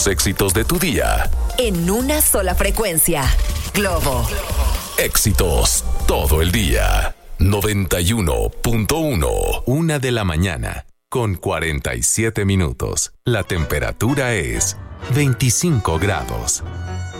Los éxitos de tu día. En una sola frecuencia. Globo. Éxitos todo el día. 91.1. 1:00 con 47 minutos. La temperatura es 25 grados.